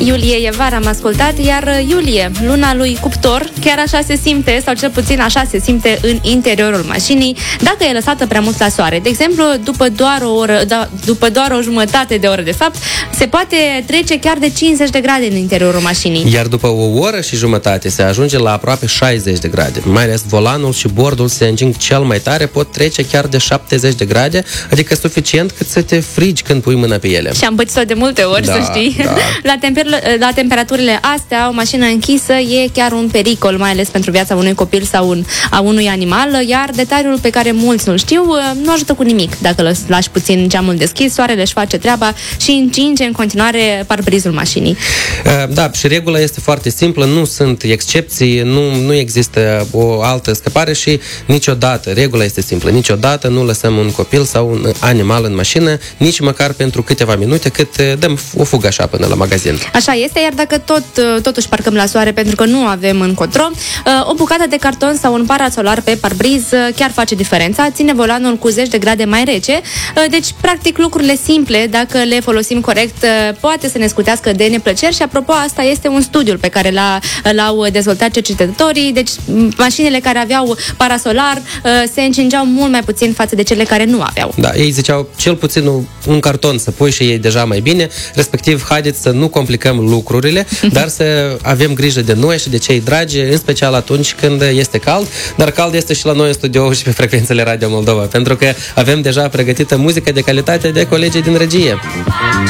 Iulie e vara, am ascultat, iar iulie, luna lui cuptor, chiar așa se simte, sau cel puțin așa se simte în interiorul mașinii, dacă e lăsată prea mult la soare. De exemplu, după doar o jumătate de oră, de fapt, se poate trece chiar de 50 de grade în interiorul mașinii. Iar după o oră și jumătate se ajunge la aproape 60 de grade. Mai ales volanul și bordul se înging cel mai tare, pot trece chiar de 70 de grade, adică suficient cât să te frigi când pui mâna pe ele. Și am pățit-o de multe ori, să știi. Da. La temperaturile astea, o mașină închisă e chiar un pericol, mai ales pentru viața unui copil sau a unui animal, iar detaliul pe care mulți nu știu, nu ajută cu nimic. Dacă lași puțin geamul deschis, soarele își face treaba și încinge în continuare parbrizul mașinii. Da, și regula este foarte simplă, nu sunt excepții, nu există o altă scăpare și niciodată, regula este simplă, niciodată nu lăsăm un copil sau un animal în mașină, nici măcar pentru câteva minute, cât dăm o fugă așa până la magazin. Așa este, iar dacă totuși parcăm la soare pentru că nu avem încotro, o bucată de carton sau un parasolar pe parbriz chiar face diferența, ține volanul cu 10 de grade mai rece, deci practic lucrurile simple, dacă le folosim corect, poate să ne scutească de neplăceri și apropo, asta este un studiu pe care l-au dezvoltat cercetătorii, deci mașinile care aveau parasolar se încingeau mult mai puțin față de cele care nu aveau. Da, ei ziceau cel puțin un carton să pui și ei deja mai bine, respectiv haideți să nu complicăm lucrurile, dar să avem grijă de noi și de cei dragi, în special atunci când este cald, dar cald este și la noi în studio și pe frecvențele Radio Moldova, pentru că avem deja pregătită muzică de calitate de colegii din regie.